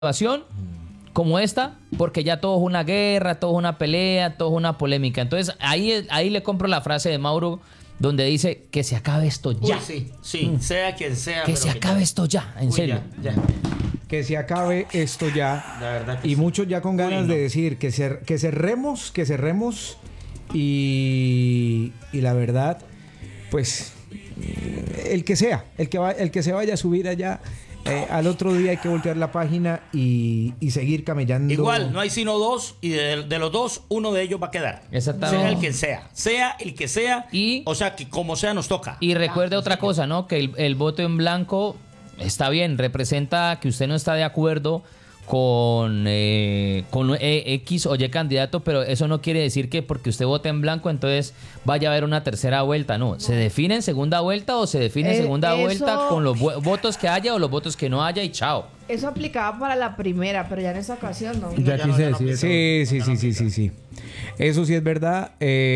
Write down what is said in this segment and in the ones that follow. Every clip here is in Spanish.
situación como esta, porque ya todo es una guerra, todo es una pelea, todo es una polémica. Entonces ahí le compro la frase de Mauro donde dice que se acabe esto ya. Uy, sí, sea quien sea. Que se acabe esto ya, en serio. Ya. Que se acabe esto ya. La verdad que y sí. muchos ya con ganas de decir que cerremos y la verdad, pues el que sea, el que se vaya a subir allá, al otro día hay que voltear la página y seguir camellando. Igual, no hay sino dos y de los dos, uno de ellos va a quedar. Exactamente. Sea el que sea, o sea, que como sea nos toca. Y recuerde otra cosa, ¿no? Que el voto en blanco está bien, representa que usted no está de acuerdo con X o Y candidato, pero eso no quiere decir que porque usted vote en blanco entonces vaya a haber una tercera vuelta. No, se define en segunda vuelta o se define en segunda vuelta con los votos que haya o los votos que no haya y chao. Eso aplicaba para la primera, pero ya en esta ocasión no. Ya quise decir. Sí. Eso sí es verdad.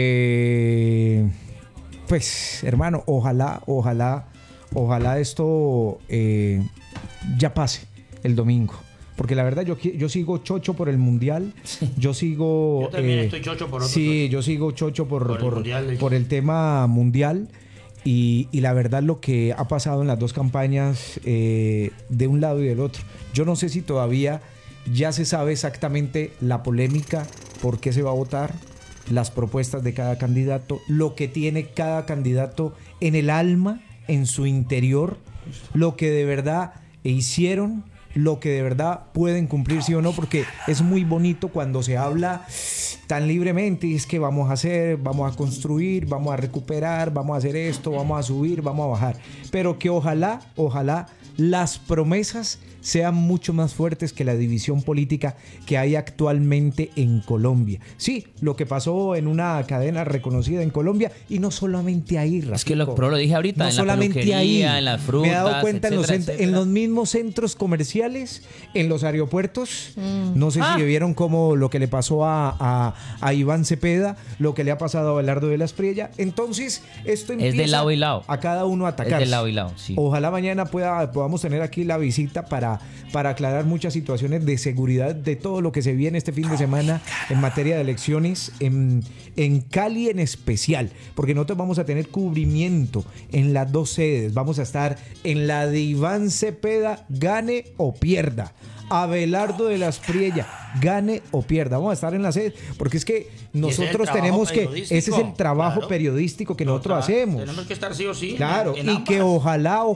Pues, hermano, ojalá esto ya pase el domingo. Porque la verdad yo sigo chocho por el Mundial. Yo también estoy chocho por otro. Sí, yo sigo chocho por el tema mundial. Y la verdad lo que ha pasado en las dos campañas, de un lado y del otro. Yo no sé si todavía ya se sabe exactamente la polémica, por qué se va a votar, las propuestas de cada candidato, lo que tiene cada candidato en el alma, en su interior, lo que de verdad hicieron, lo que de verdad pueden cumplir, sí o no, porque es muy bonito cuando se habla tan libremente y es que vamos a hacer, vamos a construir, vamos a recuperar, vamos a hacer esto, vamos a subir, vamos a bajar, pero que ojalá las promesas sean mucho más fuertes que la división política que hay actualmente en Colombia. Sí, lo que pasó en una cadena reconocida en Colombia, y no solamente ahí, Ratico. Es que pero lo dije ahorita, no en la solamente peluquería, ahí, en las frutas, me he dado cuenta etcétera. en los mismos centros comerciales, en los aeropuertos. No sé si vieron como lo que le pasó a Iván Cepeda, lo que le ha pasado a Abelardo de la Espriella. Entonces, esto empieza es de lado y lado. A cada uno a atacarse. Es de lado y lado, sí. Ojalá mañana podamos tener aquí la visita para aclarar muchas situaciones de seguridad de todo lo que se viene este fin de semana en materia de elecciones en Cali en especial, porque nosotros vamos a tener cubrimiento en las dos sedes. Vamos a estar en la de Iván Cepeda, gane o pierda, Abelardo de la Espriella, gane o pierda. Vamos a estar en la sede, porque es que nosotros tenemos que, ese es el trabajo periodístico que nosotros hacemos. Tenemos que estar sí o sí. Claro, y que ojalá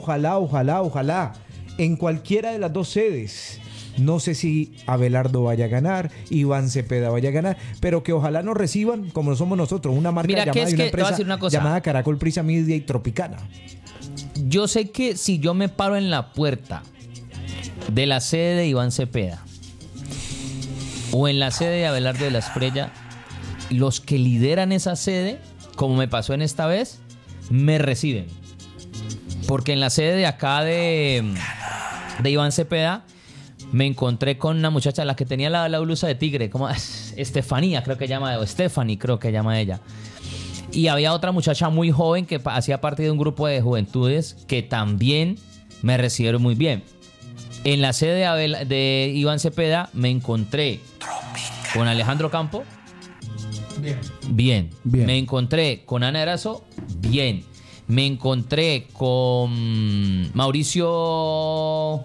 en cualquiera de las dos sedes, no sé si Abelardo vaya a ganar, Iván Cepeda vaya a ganar, pero que ojalá nos reciban como somos nosotros, una marca llamada, una empresa llamada Caracol Prisa Media y Tropicana. Yo sé que si yo me paro en la puerta de la sede de Iván Cepeda o en la sede de Abelardo de la Espriella, los que lideran esa sede, como me pasó en esta vez, me reciben. Porque en la sede de acá de Iván Cepeda me encontré con una muchacha, la que tenía la blusa de tigre, como Estefanía creo que llama, o Stephanie creo que llama ella. Y había otra muchacha muy joven que hacía parte de un grupo de juventudes que también me recibieron muy bien. En la sede de Iván Cepeda me encontré con Alejandro Campo. Bien. Me encontré con Ana Erazo. Bien. Me encontré con Mauricio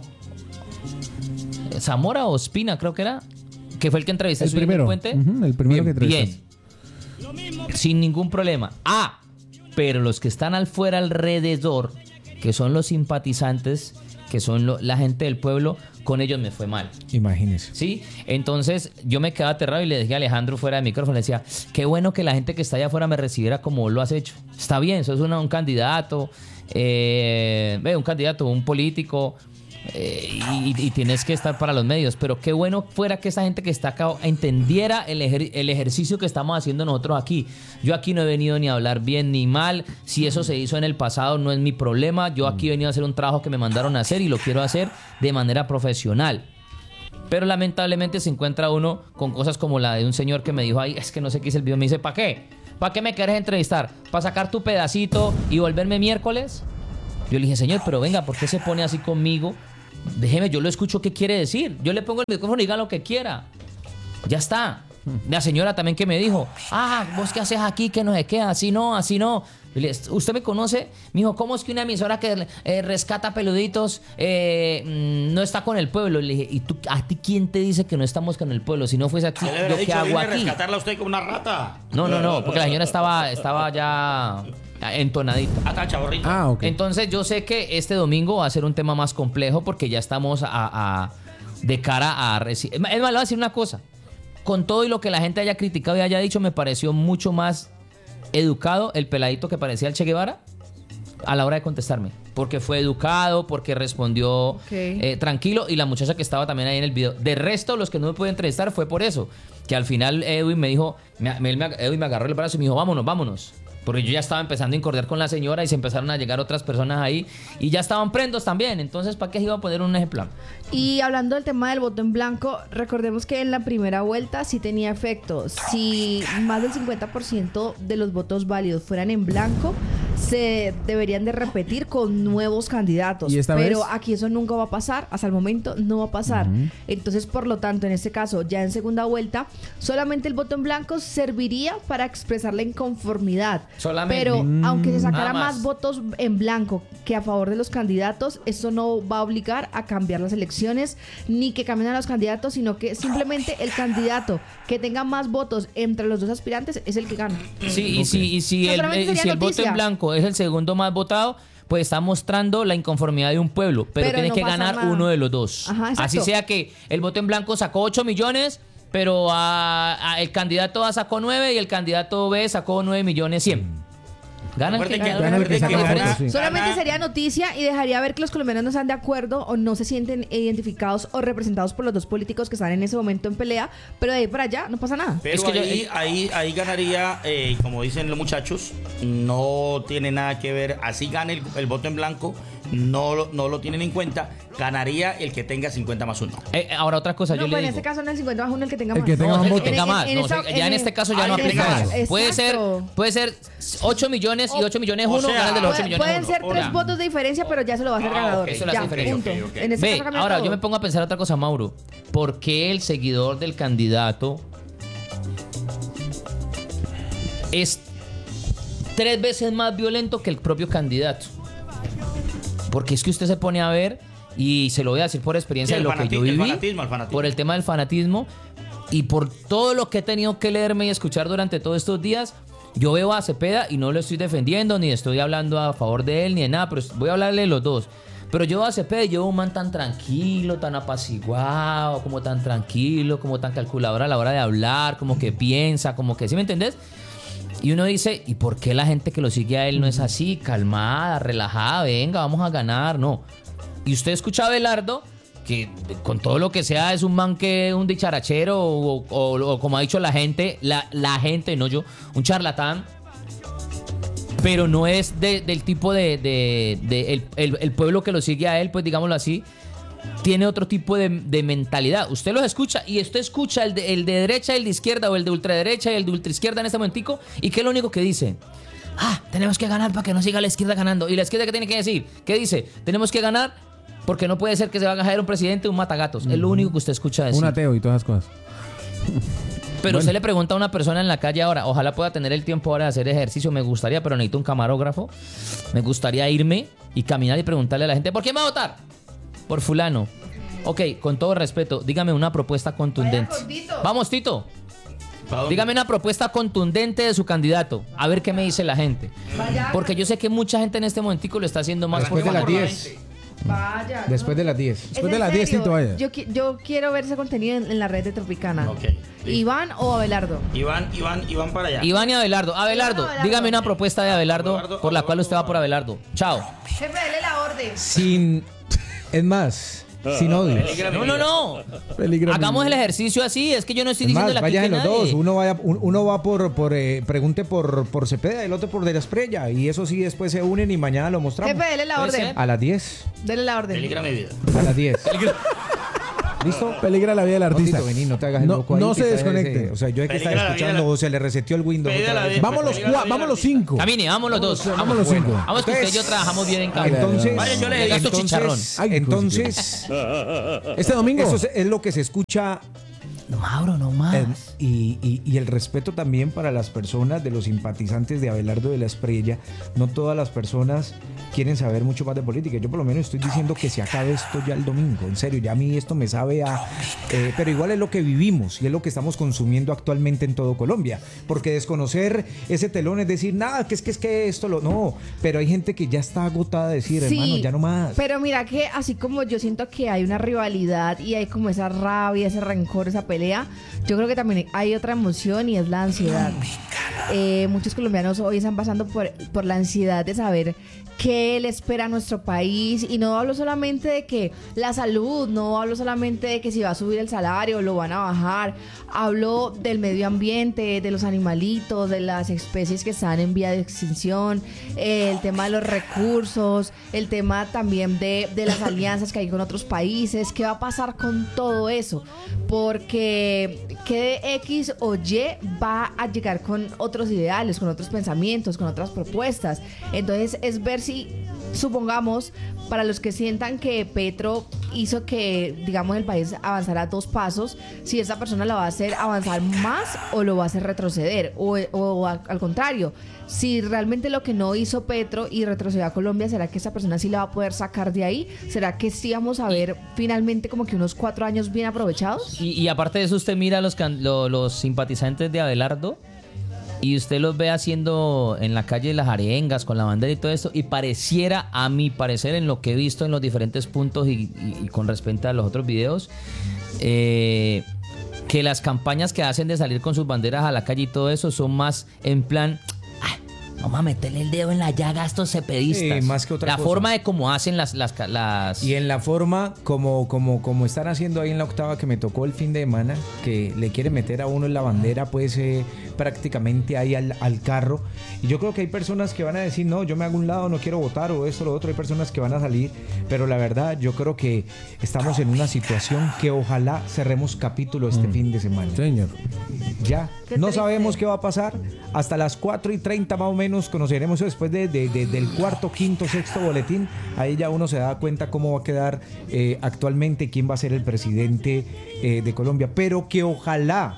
Zamora o Espina, creo que era, que fue el que entrevisté. El primero. Puente. El primero que entrevistaste. Bien. Sin ningún problema. Pero los que están al fuera alrededor, que son los simpatizantes, que son la gente del pueblo, con ellos me fue mal. Imagínese. ¿Sí? Entonces yo me quedaba aterrado y le dije a Alejandro fuera de micrófono, le decía, qué bueno que la gente que está allá afuera me recibiera como vos lo has hecho. Está bien, sos un candidato, un político, y tienes que estar para los medios, pero qué bueno fuera que esa gente que está acá entendiera el ejercicio que estamos haciendo nosotros aquí. Yo aquí no he venido ni a hablar bien ni mal. Si eso se hizo en el pasado no es mi problema. Yo aquí he venido a hacer un trabajo que me mandaron a hacer y lo quiero hacer de manera profesional. Pero lamentablemente se encuentra uno con cosas como la de un señor que me dijo, ay, es que no sé qué hice el video. Me dice, ¿para qué? ¿Para qué me querés entrevistar? ¿Para sacar tu pedacito y volverme miércoles? Yo le dije, señor, pero venga, ¿por qué se pone así conmigo? déjeme, yo lo escucho qué quiere decir. Yo le pongo el micrófono y diga lo que quiera. Ya está. La señora también que me dijo, ¿vos qué haces aquí? Que no sé qué, así no. ¿Usted me conoce? Me dijo, ¿cómo es que una emisora que rescata peluditos no está con el pueblo? Le dije, ¿y tú, a ti quién te dice que no estamos con el pueblo? Si no fuese aquí, ¿yo qué hago aquí? ¿Rescatarla usted como una rata? No, porque la señora estaba ya entonadita. Está chavorrita. Ok. Entonces yo sé que este domingo va a ser un tema más complejo porque ya estamos de cara a... Es más, le voy a decir una cosa. Con todo y lo que la gente haya criticado y haya dicho, me pareció mucho más educado el peladito que parecía el Che Guevara a la hora de contestarme. Porque fue educado, porque respondió tranquilo, y la muchacha que estaba también ahí en el video. De resto, los que no me pude entrevistar fue por eso. Que al final Edwin me dijo, Edwin me agarró el brazo y me dijo, vámonos. Porque yo ya estaba empezando a incordiar con la señora y se empezaron a llegar otras personas ahí y ya estaban prendos también. Entonces, ¿para qué iba a poner un ejemplo? Y hablando del tema del voto en blanco, recordemos que en la primera vuelta sí tenía efecto. Si más del 50% de los votos válidos fueran en blanco, se deberían de repetir con nuevos candidatos. ¿Y esta Pero vez? aquí eso nunca va a pasar, hasta el momento no va a pasar. Entonces, por lo tanto, en este caso, ya en segunda vuelta, solamente el voto en blanco serviría para expresar la inconformidad. Solamente. Pero aunque se sacara Nada más. más votos en blanco que a favor de los candidatos, eso no va a obligar a cambiar las elecciones ni que cambien a los candidatos, sino que simplemente el candidato que tenga más votos entre los dos aspirantes es el que gana. Sí, y si No, solamente sería el voto noticia. en blanco es el segundo más votado, pues está mostrando la inconformidad de un pueblo, pero tiene no que pasa ganar nada. uno de los dos. Ajá, exacto. Así sea que el voto en blanco sacó 8 millones, pero el candidato A sacó 9 y el candidato B sacó 9 millones 100. Gana el que gana el que saca más votos, sí. Solamente sería noticia y dejaría ver que los colombianos no están de acuerdo o no se sienten identificados o representados por los dos políticos que están en ese momento en pelea, pero de ahí para allá no pasa nada. Pero Es que ahí ganaría, como dicen los muchachos, no tiene nada que ver. Así gane el voto en blanco, no lo tienen en cuenta. Ganaría el que tenga 50 más 1. Ahora otra cosa, No, yo pues le en digo. este caso no es el 50 más 1 el que tenga El más. que tenga No, más el que votos. tenga más. No, ya en este caso ya no aplica eso. Puede ser 8 millones y 8 millones 1, gana el de los 8 millones Pueden 1. ser 3 votos de diferencia, pero ya se lo va a hacer ganador. eso lo Ya, hace diferencia. punto. En este Ve, caso cambia ahora todo. yo me pongo a pensar otra cosa, Mauro. ¿Por qué el seguidor del candidato es 3 veces más violento que el propio candidato? Porque es que usted se pone a ver, y se lo voy a decir por experiencia Sí, de el lo que yo fanatismo, viví, el fanatismo. por el tema del fanatismo y por todo lo que he tenido que leerme y escuchar durante todos estos días. Yo veo a Cepeda y no lo estoy defendiendo, ni estoy hablando a favor de él, ni de nada, pero voy a hablarle de los dos. Pero yo veo a Cepeda y yo veo un man tan tranquilo, tan apaciguado, como tan tranquilo, como tan calculador a la hora de hablar, como que piensa, como que, ¿sí me entendés? Y uno dice, ¿y por qué la gente que lo sigue a él no es así, calmada, relajada, venga, vamos a ganar? No. Y usted escucha a Abelardo, que con todo lo que sea es un man que un dicharachero o como ha dicho la gente, la gente, no yo, un charlatán, pero no es del tipo el pueblo que lo sigue a él, pues digámoslo así, tiene otro tipo de mentalidad. Usted los escucha y usted escucha el de derecha, el de izquierda o el de ultraderecha y el de ultraizquierda en este momentico, y ¿qué es lo único que dice? Tenemos que ganar para que no siga la izquierda ganando. ¿Y la izquierda qué tiene que decir? ¿Qué dice? Tenemos que ganar porque no puede ser que se vaya a caer un presidente, un matagatos. Es lo único que usted escucha decir. Un ateo y todas esas cosas. Pero usted le pregunta a una persona en la calle ahora, ojalá pueda tener el tiempo ahora de hacer ejercicio, me gustaría, pero necesito un camarógrafo. Me gustaría irme y caminar y preguntarle a la gente, ¿por quién va a votar? Por fulano. Ok, con todo respeto, dígame una propuesta contundente. Vaya con Tito. Vamos, Tito. Dígame una propuesta contundente de su candidato. A ver qué me dice la gente. Vaya. Porque yo sé que mucha gente en este momentico lo está haciendo más Después de las 10. Vaya. Después de las 10. ¿Es Después de en las 10, serio? Tito, vaya. Yo quiero ver ese contenido en la red de Tropicana. Ok. ¿Iván o Abelardo? Iván para allá. Iván y Abelardo. Abelardo, dígame una propuesta de Abelardo por la cual usted va por Abelardo. Chao. Jefe, dele la orden. Es más, sin odio. No. Peligro. Hagamos el ejercicio así. Es que yo no estoy Es más, diciendo aquí vayan que los dos. nadie. Uno va pregunte por Cepeda, el otro por De la Esprella. Y eso sí, después se unen y mañana lo mostramos. Jefe, dele la ¿Puede orden. ser? A las 10. Dele la orden. Peligra mi vida. A las 10. ¿Listo? Peligra la vida del artista. Tito, vení, no te hagas el loco ahí, no que se está desconecte. o sea, yo hay que estar Peligra la escuchando vida. o se le reseteó el Windows. Peligra otra la vez. vida. Vamos los 5. Camine, vamos los dos. Vamos los 5. Vamos que usted y yo trabajamos bien en campo. Entonces, Vaya, yo le gasto entonces, chicharrón. Ay, entonces Este domingo. eso es lo que se escucha. No, Mauro, no más. Y el respeto también para las personas de los simpatizantes de Abelardo de la Espriella. No todas las personas quieren saber mucho más de política. Yo por lo menos estoy diciendo que se acabe esto ya el domingo. En serio, ya a mí esto me sabe a... pero igual es lo que vivimos y es lo que estamos consumiendo actualmente en todo Colombia. Porque desconocer ese telón es decir, nada, que es que esto lo... No, pero hay gente que ya está agotada de decir, hermano, ya no más. Pero mira que así como yo siento que hay una rivalidad y hay como esa rabia, ese rencor, esa pelea, yo creo que también hay otra emoción y es la ansiedad. Muchos colombianos hoy están pasando por la ansiedad de saber qué le espera a nuestro país, y no hablo solamente de que la salud, no hablo solamente de que si va a subir el salario o lo van a bajar, hablo del medio ambiente, de los animalitos, de las especies que están en vía de extinción, el tema de los recursos, el tema también de las alianzas que hay con otros países. ¿Qué va a pasar con todo eso? Porque que X o Y va a llegar con otros ideales, con otros pensamientos, con otras propuestas. Entonces es ver si, supongamos, para los que sientan que Petro hizo que, digamos, el país avanzara 2 pasos, si esa persona la va a hacer avanzar más o lo va a hacer retroceder, o al contrario, si realmente lo que no hizo Petro y retrocedió a Colombia, ¿será que esa persona sí la va a poder sacar de ahí? ¿Será que sí vamos a ver finalmente como que unos 4 años bien aprovechados? Y aparte de eso, usted mira los simpatizantes de Abelardo y usted los ve haciendo en la calle las arengas con la bandera y todo esto, y pareciera, a mi parecer, en lo que he visto en los diferentes puntos y con respecto a los otros videos, que las campañas que hacen de salir con sus banderas a la calle y todo eso son más en plan... Vamos a meterle el dedo en la llaga a estos cepedistas. Sí, más que otra la cosa. forma de cómo hacen las... Y en la forma como están haciendo ahí en la octava que me tocó el fin de semana, que le quieren meter a uno en la bandera, pues prácticamente ahí al carro. Y yo creo que hay personas que van a decir, no, yo me hago un lado, no quiero votar, o esto, lo otro. Hay personas que van a salir, pero la verdad yo creo que estamos en una situación que ojalá cerremos capítulo este fin de semana. Señor. Ya, Qué no triste. sabemos qué va a pasar. Hasta las 4:30 más o menos conoceremos eso, después del cuarto, quinto, sexto boletín. Ahí ya uno se da cuenta cómo va a quedar actualmente, quién va a ser el presidente de Colombia. Pero que ojalá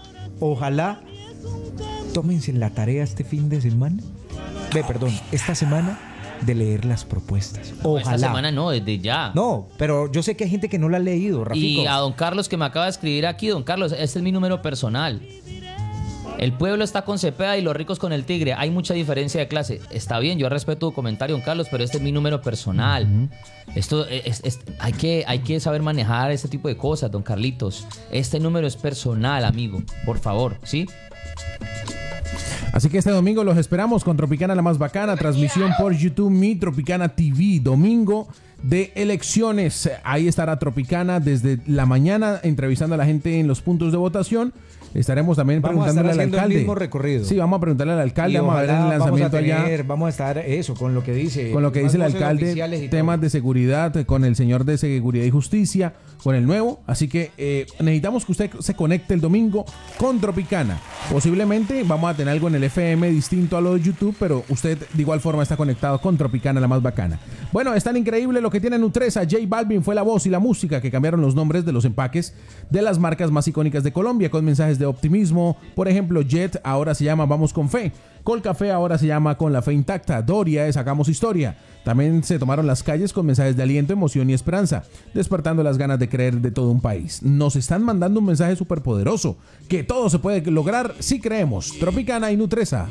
tómense la tarea este fin de semana, esta semana, de leer las propuestas. Ojalá. Esta semana no, desde ya. No, pero yo sé que hay gente que no la ha leído, Rafico. Y a don Carlos, que me acaba de escribir aquí, don Carlos, este es mi número personal. El pueblo está con Cepeda y los ricos con el tigre. Hay mucha diferencia de clase. Está bien, yo respeto tu comentario, don Carlos, pero este es mi número personal. Esto hay que saber manejar este tipo de cosas, don Carlitos. Este número es personal, amigo. Por favor, ¿sí? Así que este domingo los esperamos con Tropicana la más bacana, transmisión por YouTube, Mi Tropicana TV, domingo de elecciones. Ahí estará Tropicana desde la mañana entrevistando a la gente en los puntos de votación. Estaremos también preguntándole al alcalde. El mismo recorrido. Sí, vamos a preguntarle al alcalde, Y vamos a ver el ojalá lanzamiento allá. Vamos a estar eso, con lo que dice. Con lo que dice el más voces alcalde, oficiales y temas todo. de seguridad, con el señor de Seguridad y Justicia, con el nuevo. Así que necesitamos que usted se conecte el domingo con Tropicana. Posiblemente vamos a tener algo en el FM distinto a lo de YouTube, pero usted de igual forma está conectado con Tropicana, la más bacana. Bueno, es tan increíble lo que tiene Nutresa. J Balvin fue la voz y la música que cambiaron los nombres de los empaques de las marcas más icónicas de Colombia, con mensajes de optimismo. Por ejemplo, Jet ahora se llama Vamos con Fe. Colcafé ahora se llama Con la Fe Intacta. Doria es Hagamos Historia. También se tomaron las calles con mensajes de aliento, emoción y esperanza, despertando las ganas de creer de todo un país. Nos están mandando un mensaje súper poderoso, que todo se puede lograr si creemos. Tropicana y Nutresa.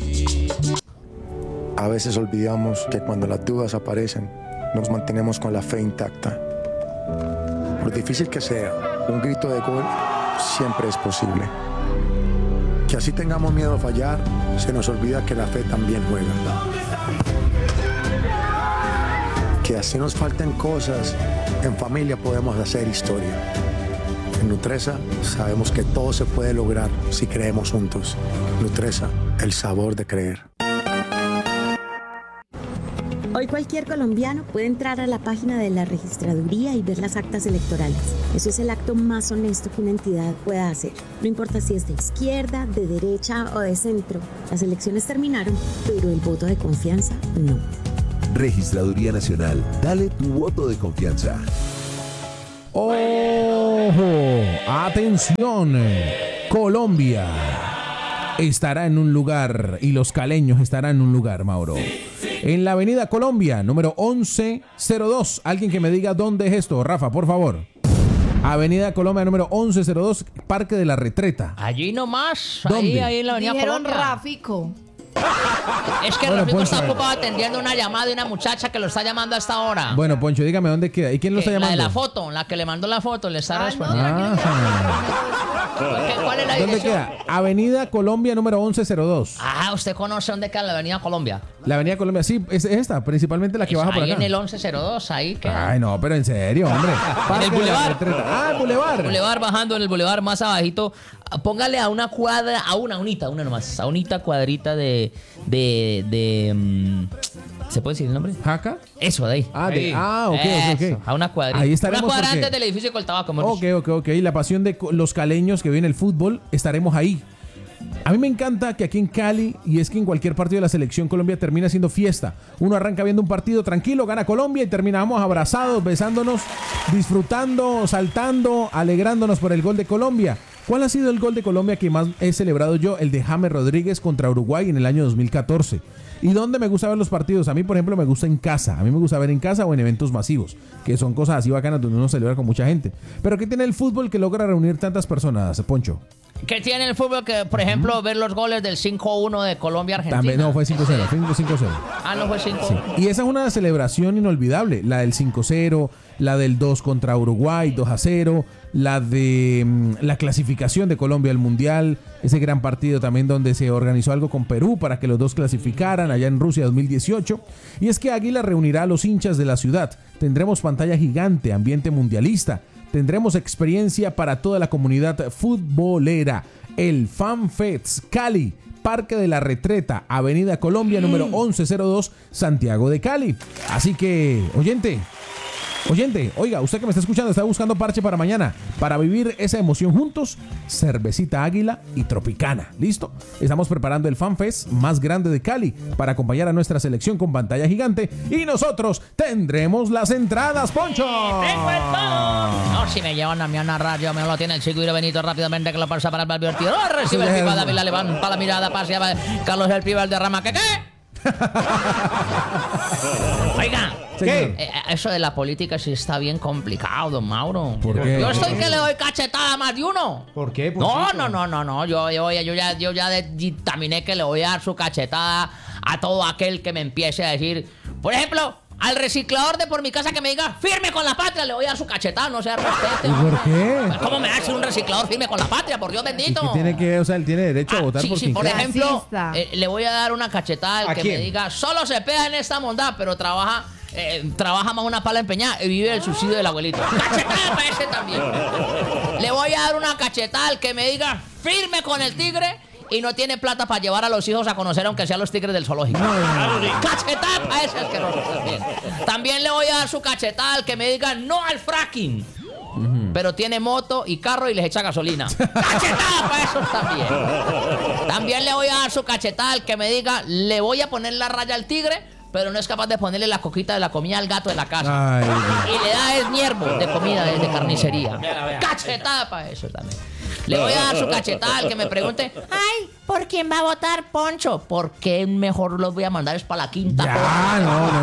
A veces olvidamos que cuando las dudas aparecen, nos mantenemos con la fe intacta. Por difícil que sea, un grito de gol siempre es posible. Que así tengamos miedo a fallar, se nos olvida que la fe también juega. Que así nos falten cosas, en familia podemos hacer historia. En Nutresa sabemos que todo se puede lograr si creemos juntos. Nutresa, el sabor de creer. Hoy cualquier colombiano puede entrar a la página de la registraduría y ver las actas electorales. Eso es el acto más honesto que una entidad pueda hacer. No importa si es de izquierda, de derecha o de centro. Las elecciones terminaron, pero el voto de confianza no. Registraduría Nacional. Dale tu voto de confianza. ¡Ojo! ¡Atención! Colombia estará en un lugar y los caleños estarán en un lugar, Mauro. En la avenida Colombia, número 1102. Alguien que me diga dónde es esto, Rafa, por favor. Avenida Colombia, número 1102, Parque de la Retreta. Allí nomás, ¿Dónde? ahí en la avenida Dijeron Colombia. Ráfico. Es que Bueno, Rafico Poncho. está ocupado atendiendo una llamada de una muchacha que lo está llamando a esta hora. Bueno, Poncho, dígame dónde queda. ¿Y quién lo está La llamando? de la foto, la que le mandó la foto, le está No, respondiendo. ¿Cuál es la ¿Dónde dirección? queda? Avenida Colombia, número 1102. Ah, ¿usted conoce dónde queda la avenida Colombia? La avenida Colombia, sí, es esta, principalmente la que Es baja por ahí acá. en el 1102, ahí queda. Ay, no, pero en serio, hombre. Parque de la Boulevard. Retreta. Ah, el Boulevard. Boulevard, bajando en el Boulevard más abajito, póngale a una cuadra, a una nomás, a unita cuadrita de ¿se puede decir el nombre? ¿Jaca? Eso, de ahí. Ok. Eso, a una cuadrita. Ahí estaremos Una cuadra porque- antes del edificio Coltabaco. mejor dicho. Ok. La pasión de los caleños que viene el fútbol, estaremos ahí. A mí me encanta que aquí en Cali, y es que en cualquier partido de la selección Colombia termina siendo fiesta. Uno arranca viendo un partido tranquilo, gana Colombia y terminamos abrazados, besándonos, disfrutando, saltando, alegrándonos por el gol de Colombia. ¿Cuál ha sido el gol de Colombia que más he celebrado yo? El de James Rodríguez contra Uruguay en el año 2014. ¿Y dónde me gusta ver los partidos? A mí, por ejemplo, me gusta en casa. A mí me gusta ver en casa o en eventos masivos, que son cosas así bacanas donde uno celebra con mucha gente. Pero ¿qué tiene el fútbol que logra reunir tantas personas, Poncho? ¿Qué tiene el fútbol que, por ejemplo, ver los goles del 5-1 de Colombia-Argentina? También, no, fue 5-0. Fue 5-0. Ah, no fue 5. Sí. Y esa es una celebración inolvidable. La del 5-0, la del 2 contra Uruguay, 2-0, la de la clasificación de Colombia al Mundial, ese gran partido también donde se organizó algo con Perú para que los dos clasificaran allá en Rusia 2018. Y es que Águila reunirá a los hinchas de la ciudad. Tendremos pantalla gigante, ambiente mundialista. Tendremos experiencia para toda la comunidad futbolera. El FanFest Cali, Parque de la Retreta, Avenida Colombia, número 1102, Santiago de Cali. Así que, oyente, oiga, usted que me está escuchando, está buscando parche para mañana, para vivir esa emoción juntos, cervecita Águila y Tropicana. ¿Listo? Estamos preparando el FanFest más grande de Cali para acompañar a nuestra selección con pantalla gigante y nosotros tendremos las entradas, Poncho. ¡Tengo el todo! No, si me llevan a mí a narrar, yo me lo tiene el chico y Benito rápidamente que lo pasa para el divertido. ¡Oh, recibe el piba, David la levanta la mirada, pasea, Carlos el piba, el derrama. ¿Qué? Oiga, eso de la política sí está bien complicado, don Mauro. ¿Por qué? Yo estoy que le doy cachetada a más de uno. ¿Por qué? No. Yo ya dictaminé que le voy a dar su cachetada a todo aquel que me empiece a decir, por ejemplo, al reciclador de por mi casa que me diga firme con la patria, le voy a dar su cachetada, no sea respete. ¿Y por qué? ¿Cómo me hace un reciclador firme con la patria? Por Dios bendito. ¿Y qué tiene que, o sea, él tiene derecho a votar por quien por quiera? ejemplo, Racista. le voy a dar una cachetada al ¿A que quién? me diga, solo se pega en esta bondad, pero trabaja más una pala empeñada y vive el subsidio del abuelito. Cachetada para ese también. Le voy a dar una cachetada al que me diga, firme con el tigre y no tiene plata para llevar a los hijos a conocer aunque sean los tigres del zoológico. Cachetada para ese asqueroso también. También le voy a dar su cachetada al que me diga no al fracking. Pero tiene moto y carro y les echa gasolina. ¡Cachetada para esos también! También le voy a dar su cachetada al que me diga le voy a poner la raya al tigre, pero no es capaz de ponerle la coquita de la comida al gato de la casa. Ay, Y le da el miervo de comida de carnicería. Cachetada para eso también. Le voy a dar su cachetada al que me pregunte, ay, ¿por quién va a votar Poncho? ¿Por qué mejor los voy a mandar es para la quinta? ya,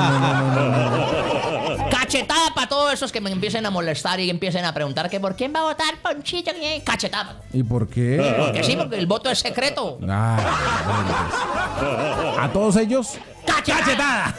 no. Cachetada para todos esos que me empiecen a molestar y empiecen a preguntar que ¿por quién va a votar Ponchito? Cachetada. ¿Y por qué? Porque sí, porque el voto es secreto. Ay, bueno, pues. A todos ellos, ¡Cachetada!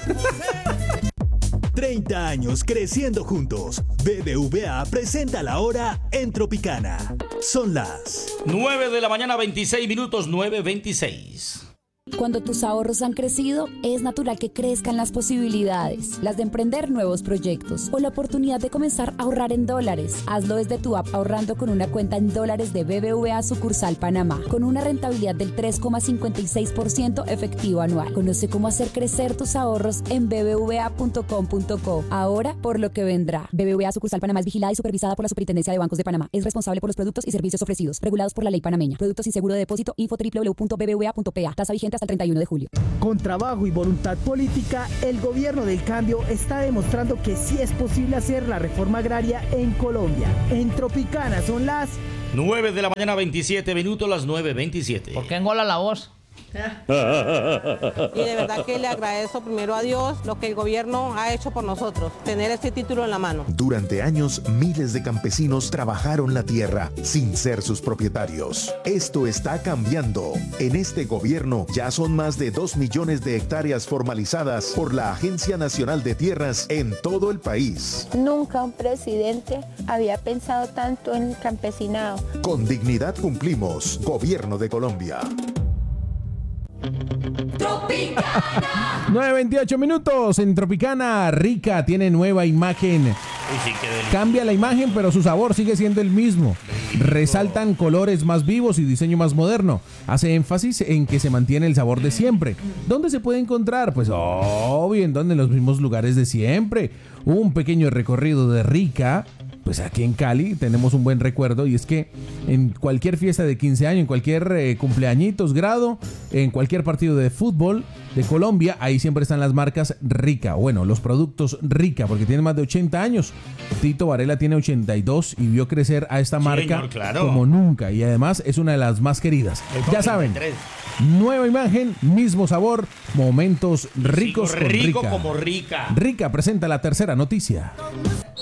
30 años creciendo juntos. BBVA presenta la hora en Tropicana. Son las 9 de la mañana, 26 minutos, 9:26. Cuando tus ahorros han crecido, es natural que crezcan las posibilidades, las de emprender nuevos proyectos o la oportunidad de comenzar a ahorrar en dólares. Hazlo desde tu app ahorrando con una cuenta en dólares de BBVA sucursal Panamá, con una rentabilidad del 3,56% efectivo anual. Conoce cómo hacer crecer tus ahorros en bbva.com.co. Ahora por lo que vendrá. BBVA sucursal Panamá es vigilada y supervisada por la Superintendencia de Bancos de Panamá. Es responsable por los productos y servicios ofrecidos, regulados por la ley panameña. Productos sin seguro de depósito. Info www.bbva.pa. Tasa vigente hasta el 31 de julio. Con trabajo y voluntad política, el gobierno del cambio está demostrando que sí es posible hacer la reforma agraria en Colombia. En Tropicana son las 9 de la mañana, 27 minutos, las 9:27. ¿Por qué engola la voz? Y de verdad que le agradezco primero a Dios lo que el gobierno ha hecho por nosotros, tener este título en la mano. Durante años, miles de campesinos trabajaron la tierra sin ser sus propietarios. Esto está cambiando. En este gobierno ya son más de 2 millones de hectáreas formalizadas por la Agencia Nacional de Tierras en todo el país. Nunca un presidente había pensado tanto en el campesinado. Con dignidad cumplimos. Gobierno de Colombia. 9:28 minutos en Tropicana. Rica tiene nueva imagen. Sí, cambia la imagen, pero su sabor sigue siendo el mismo. Resaltan colores más vivos y diseño más moderno. Hace énfasis en que se mantiene el sabor de siempre. ¿Dónde se puede encontrar? Pues obvio, en los mismos lugares de siempre. Un pequeño recorrido de Rica. Pues aquí en Cali tenemos un buen recuerdo, y es que en cualquier fiesta de 15 años, en cualquier cumpleañitos, grado, en cualquier partido de fútbol de Colombia, ahí siempre están las marcas Rica. Bueno, los productos Rica, porque tienen más de 80 años. Tito Varela tiene 82 y vio crecer a esta marca, señor, claro, como nunca, y además es una de las más queridas. Ya saben, nueva imagen, mismo sabor, momentos ricos con rico Rica. Como Rica. Rica presenta la tercera noticia.